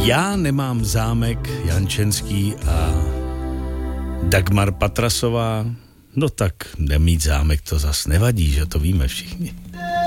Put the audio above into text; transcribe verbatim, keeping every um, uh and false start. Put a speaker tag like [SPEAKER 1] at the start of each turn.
[SPEAKER 1] Já nemám zámek Jančenský a Dagmar Patrasová, no tak nemít zámek to zas nevadí, že to víme všichni.